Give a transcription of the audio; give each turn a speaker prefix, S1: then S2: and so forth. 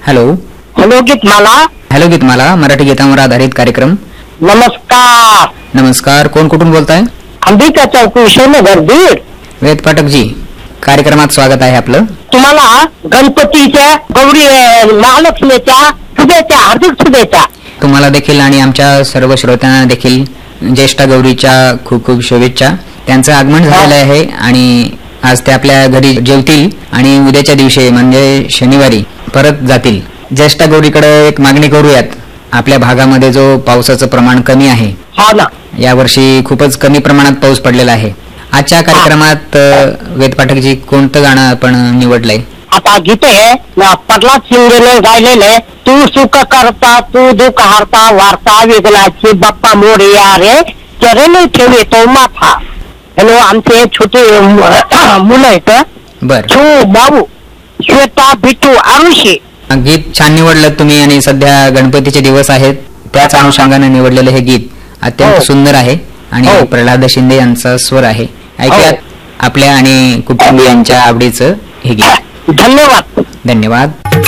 S1: Hello.
S2: Hello Geetmala.
S1: Hello Geetmala, Marathi गीतांवर आधारित कार्यक्रम.
S2: नमस्कार.
S1: नमस्कार, कोण कुठून बोलताय?
S2: अंबिका चौक विश्वनगर बीड.
S1: वेद पाठकजी, कार्यक्रमात स्वागत आहे आपलं.
S2: तुम्हाला गणपतीच्या गौरी महालक्ष्मीच्या शुभेच्छा, हार्दिक शुभेच्छा.
S1: तुम्हाला देखील आणि आमच्या सर्व श्रोत्यांना देखील ज्येष्ठ गौरीच्या खूप खूप शुभेच्छा. त्यांचं आगमन झालेलं आहे आणि आज ते आपल्या घरी जेवतील आणि उद्याच्या दिवशी म्हणजे शनिवारी परत जातील. ज्येष्ठ गौरीकडे एक मागणी करूयात. आपल्या भागामध्ये जो पावसाचं प्रमाण कमी आहे,
S2: हा ना,
S1: यावर्षी खूपच कमी प्रमाणात पाऊस पडलेला आहे. आजच्या कार्यक्रमात वेद पाठकजी कोणतं गाणं आपण निवडलंय?
S2: आता गीत आहे प्रल्हाद शिंदेने गायलेले, तू सुख करता तू दुःख हारता वार्ता वेगळाची बाप्पा मोरया रे चरणी ठेवे तो माथा. हॅलो, आमचे छोटे मुलं आहेत.
S1: बर,
S2: छू बाबू, श्वेता, बिट्टू, आरुषी.
S1: गीत छान निवडलं तुम्ही आणि सध्या गणपतीचे दिवस आहेत, त्याच अनुषंगाने निवडलेलं हे गीत अत्यंत सुंदर आहे आणि प्रल्हाद शिंदे यांचा स्वर आहे. ऐकूयात आपल्या आणि कुटुंबियांच्या आवडीचं हे गीत.
S2: धन्यवाद.
S1: धन्यवाद.